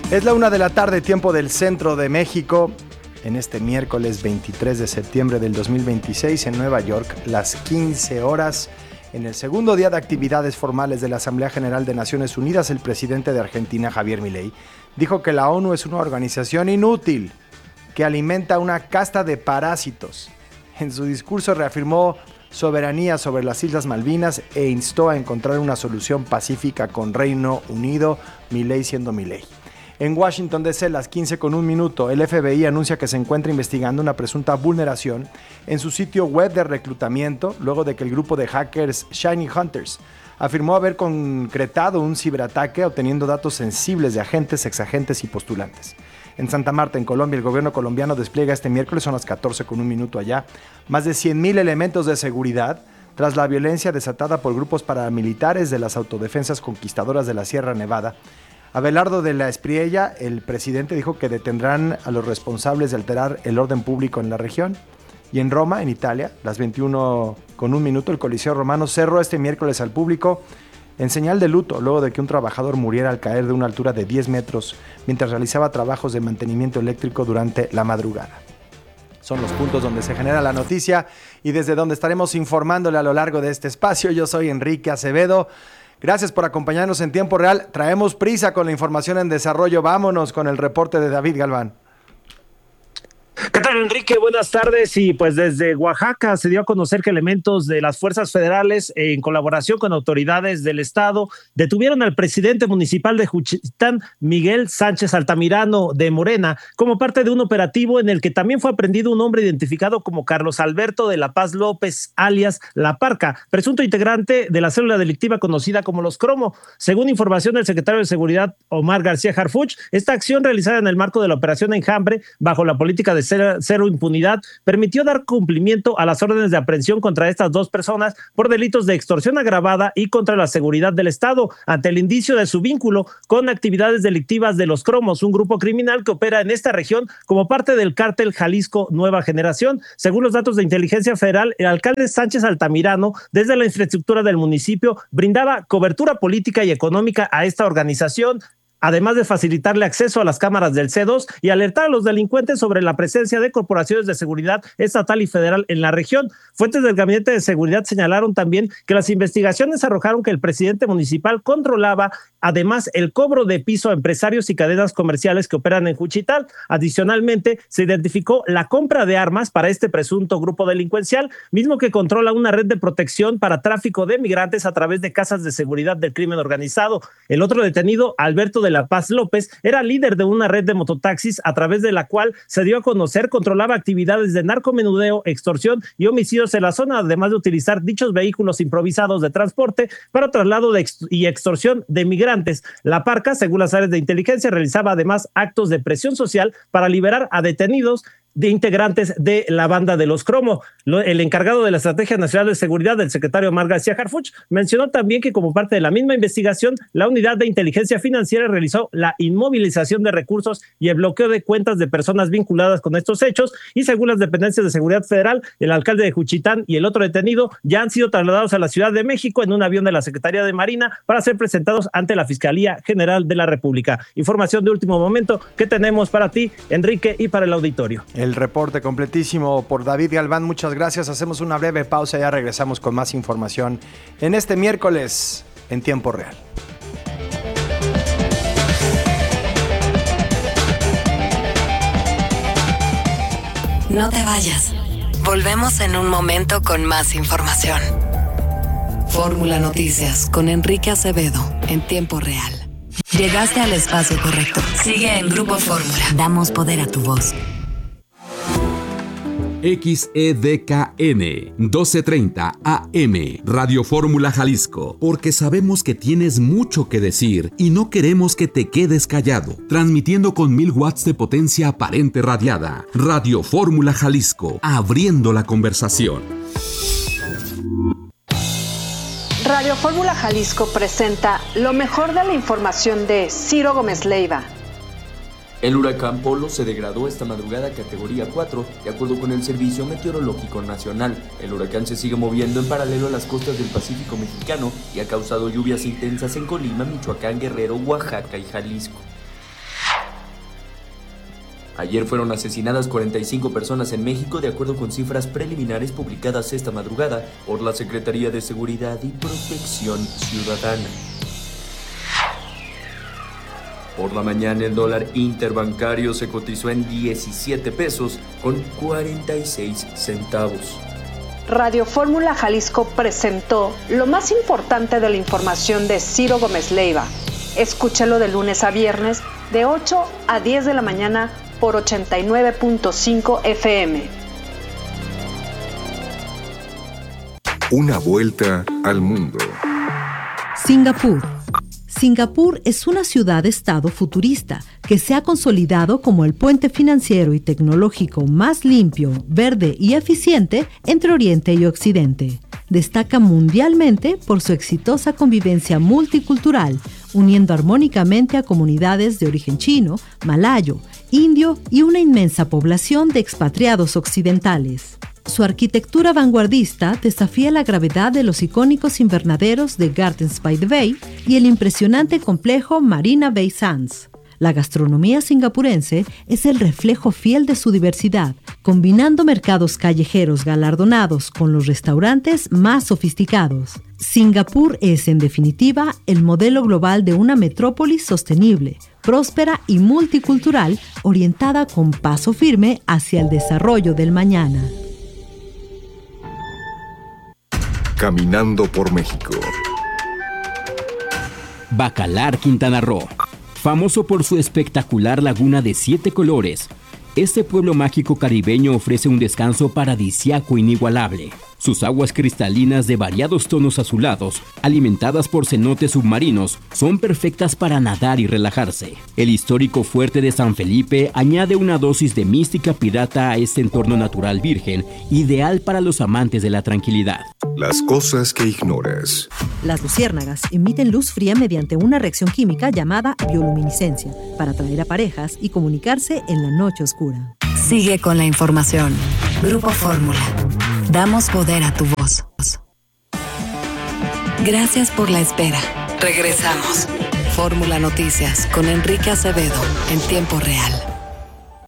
Es la 1 de la tarde, tiempo del centro de México. En este miércoles 23 de septiembre del 2026 en Nueva York, las 15 horas. En el segundo día de actividades formales de la Asamblea General de Naciones Unidas, el presidente de Argentina, Javier Milei, dijo que la ONU es una organización inútil que alimenta una casta de parásitos. En su discurso reafirmó soberanía sobre las Islas Malvinas e instó a encontrar una solución pacífica con Reino Unido, Milei siendo Milei. En Washington, D.C., las 15:01, el FBI anuncia que se encuentra investigando una presunta vulneración en su sitio web de reclutamiento luego de que el grupo de hackers Shiny Hunters afirmó haber concretado un ciberataque obteniendo datos sensibles de agentes, exagentes y postulantes. En Santa Marta, en Colombia, el gobierno colombiano despliega este miércoles, son las 14:01 allá, más de 100,000 elementos de seguridad tras la violencia desatada por grupos paramilitares de las autodefensas conquistadoras de la Sierra Nevada. Abelardo de la Espriella, el presidente, dijo que detendrán a los responsables de alterar el orden público en la región. Y en Roma, en Italia, las 21:01, el Coliseo Romano cerró este miércoles al público en señal de luto, luego de que un trabajador muriera al caer de una altura de 10 metros mientras realizaba trabajos de mantenimiento eléctrico durante la madrugada. Son los puntos donde se genera la noticia y desde donde estaremos informándole a lo largo de este espacio. Yo soy Enrique Acevedo. Gracias por acompañarnos en tiempo real. Traemos prisa con la información en desarrollo. Vámonos con el reporte de David Galván. ¿Qué tal, Enrique? Buenas tardes. Y pues desde Oaxaca se dio a conocer que elementos de las fuerzas federales, en colaboración con autoridades del estado, detuvieron al presidente municipal de Juchitán, Miguel Sánchez Altamirano de Morena, como parte de un operativo en el que también fue aprehendido un hombre identificado como Carlos Alberto de la Paz López, alias La Parca, presunto integrante de la célula delictiva conocida como Los Cromo. Según información del secretario de Seguridad, Omar García Harfuch, esta acción realizada en el marco de la Operación Enjambre, bajo la política de cero impunidad, permitió dar cumplimiento a las órdenes de aprehensión contra estas dos personas por delitos de extorsión agravada y contra la seguridad del Estado, ante el indicio de su vínculo con actividades delictivas de Los Cromos, un grupo criminal que opera en esta región como parte del cártel Jalisco Nueva Generación. Según los datos de inteligencia federal, el alcalde Sánchez Altamirano, desde la infraestructura del municipio, brindaba cobertura política y económica a esta organización, además de facilitarle acceso a las cámaras del C2 y alertar a los delincuentes sobre la presencia de corporaciones de seguridad estatal y federal en la región. Fuentes del Gabinete de Seguridad señalaron también que las investigaciones arrojaron que el presidente municipal controlaba además el cobro de piso a empresarios y cadenas comerciales que operan en Juchitán. Adicionalmente, se identificó la compra de armas para este presunto grupo delincuencial, mismo que controla una red de protección para tráfico de migrantes a través de casas de seguridad del crimen organizado. El otro detenido, Alberto de la Paz López, era líder de una red de mototaxis a través de la cual se dio a conocer controlaba actividades de narcomenudeo, extorsión y homicidios en la zona, además de utilizar dichos vehículos improvisados de transporte para traslado y extorsión de migrantes. La Parca, según las áreas de inteligencia, realizaba además actos de presión social para liberar a detenidos de integrantes de la banda de Los Cromo. El encargado de la Estrategia Nacional de Seguridad, del secretario Omar García Harfuch, mencionó también que como parte de la misma investigación, la Unidad de Inteligencia Financiera realizó la inmovilización de recursos y el bloqueo de cuentas de personas vinculadas con estos hechos, y según las dependencias de seguridad federal, el alcalde de Juchitán y el otro detenido ya han sido trasladados a la Ciudad de México en un avión de la Secretaría de Marina para ser presentados ante la Fiscalía General de la República. Información de último momento que tenemos para ti, Enrique, y para el auditorio. El reporte completísimo por David Galván, muchas gracias. Hacemos una breve pausa y ya regresamos con más información en este miércoles en tiempo real. No te vayas. Volvemos en un momento con más información. Fórmula Noticias con Enrique Acevedo en tiempo real. Llegaste al espacio correcto. Sigue en Grupo Fórmula. Damos poder a tu voz. XEDKN 1230 AM Radio Fórmula Jalisco, porque sabemos que tienes mucho que decir y no queremos que te quedes callado. Transmitiendo con 1000 watts de potencia aparente radiada. Radio Fórmula Jalisco, abriendo la conversación. Radio Fórmula Jalisco presenta lo mejor de la información de Ciro Gómez Leiva. El huracán Polo se degradó esta madrugada a categoría 4, de acuerdo con el Servicio Meteorológico Nacional. El huracán se sigue moviendo en paralelo a las costas del Pacífico mexicano y ha causado lluvias intensas en Colima, Michoacán, Guerrero, Oaxaca y Jalisco. Ayer fueron asesinadas 45 personas en México, de acuerdo con cifras preliminares publicadas esta madrugada por la Secretaría de Seguridad y Protección Ciudadana. Por la mañana el dólar interbancario se cotizó en 17 pesos con 46 centavos. Radio Fórmula Jalisco presentó lo más importante de la información de Ciro Gómez Leiva. Escúchalo de lunes a viernes de 8 a 10 de la mañana por 89.5 FM. Una vuelta al mundo. Singapur. Singapur es una ciudad-estado futurista que se ha consolidado como el puente financiero y tecnológico más limpio, verde y eficiente entre Oriente y Occidente. Destaca mundialmente por su exitosa convivencia multicultural, uniendo armónicamente a comunidades de origen chino, malayo, indio y una inmensa población de expatriados occidentales. Su arquitectura vanguardista desafía la gravedad de los icónicos invernaderos de Gardens by the Bay y el impresionante complejo Marina Bay Sands. La gastronomía singapurense es el reflejo fiel de su diversidad, combinando mercados callejeros galardonados con los restaurantes más sofisticados. Singapur es, en definitiva, el modelo global de una metrópolis sostenible, próspera y multicultural, orientada con paso firme hacia el desarrollo del mañana. Caminando por México. Bacalar, Quintana Roo. Famoso por su espectacular laguna de 7 colores, este pueblo mágico caribeño ofrece un descanso paradisíaco inigualable. Sus aguas cristalinas de variados tonos azulados, alimentadas por cenotes submarinos, son perfectas para nadar y relajarse. El histórico fuerte de San Felipe añade una dosis de mística pirata a este entorno natural virgen, ideal para los amantes de la tranquilidad. Las cosas que ignoras. Las luciérnagas emiten luz fría mediante una reacción química llamada bioluminiscencia, para atraer a parejas y comunicarse en la noche oscura. Sigue con la información. Grupo Fórmula. Damos poder a tu voz. Gracias por la espera. Regresamos. Fórmula Noticias con Enrique Acevedo en tiempo real.